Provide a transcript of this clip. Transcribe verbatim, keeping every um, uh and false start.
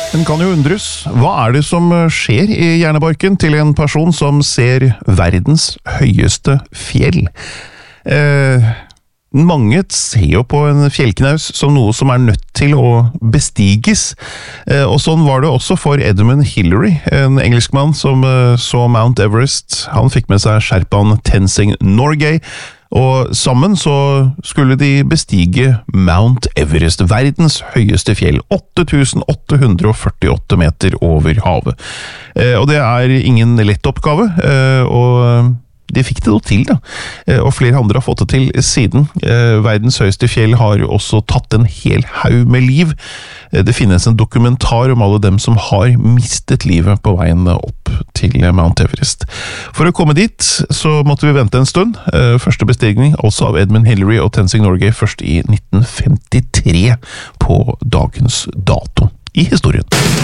En kan jo undres, hva er det som skjer i hjernebarken til en person som ser verdens høyeste fjell? Eh, mange ser jo på en fjellknaus som noe som er nødt til å bestiges, eh, og sånn var det også for Edmund Hillary, en engelskmann som eh, så Mount Everest. Han fikk med seg sherpaen Tenzing Norgay, og sammen så skulle de bestige Mount Everest, verdens høyeste fjell, åtte tusen åtte hundre førtiåtte meter over havet. Eh, og det er ingen lett oppgave, eh, og de fikk det jo til da, eh, og flere andre har fått det til siden. Eh, verdens høyeste fjell har også tatt en hel haug med liv. Eh, det finnes en dokumentar om alle dem som har mistet livet på veien opp til Mount Everest. For å komme dit så måtte vi vente en stund. Eh, første bestigning altså av Edmund Hillary og Tenzing Norgay først i nitten femtitre på dagens dato i historien.